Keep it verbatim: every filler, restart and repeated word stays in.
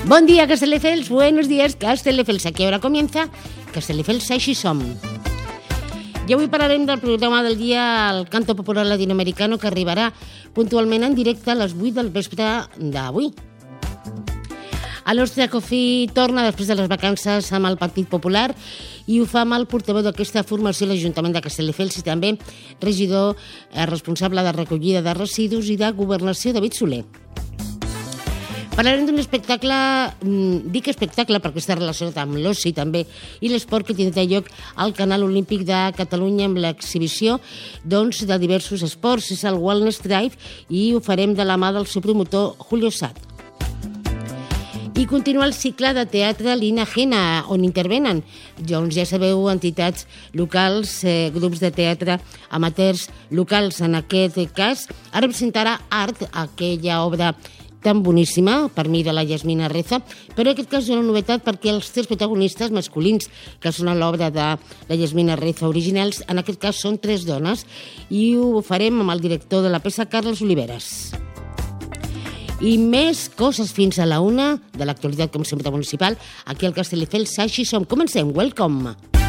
Buen día, Castelldefels, buenos días, Castelldefels. Aquí ahora comienza Castelldefels, així som. I avui parlarem del programa del dia El Canto Popular Latinoamericano, que arribarà puntualment en directe a les vuit del vespre d'avui. El nostre Cofí torna després de les vacances amb el Partit Popular i ho fa amb el portaveu d'aquesta formació a l'Ajuntament de Castelldefels i també regidor responsable de recollida de residus i de governació, David Soler. Parlarem d'un espectacle, dic espectacle perquè està relacionat amb l'oci també i l'esport que tindrà lloc al Canal Olímpic de Catalunya amb l'exhibició doncs, de diversos esports. És el Wellness Drive i ho farem de la mà del seu promotor Julio Sat. I continua el cicle de teatre Lina Gena, on intervenen, doncs ja sabeu, entitats locals, eh, grups de teatre amateurs locals en aquest cas. Ara presentarà Art, aquella obra tan boníssima, per mi, de la Yasmina Reza, però en aquest cas és una novetat perquè els tres protagonistes masculins que són a l'obra de la Yasmina Reza originals, en aquest cas són tres dones, i ho farem amb el director de la peça, Carles Oliveres. I més coses fins a la una de l'actualitat, com sempre, municipal, aquí al Castelldefels, així som. Comencem, welcome!